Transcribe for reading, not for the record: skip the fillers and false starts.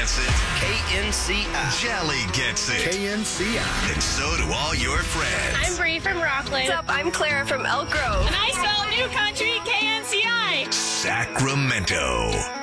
gets it. KNCI. Jelly gets it. KNCI. And so do all your friends. I'm Bree from Rockland. What's up? I'm Clara from Elk Grove. And I spell New Country KNCI. Sacramento.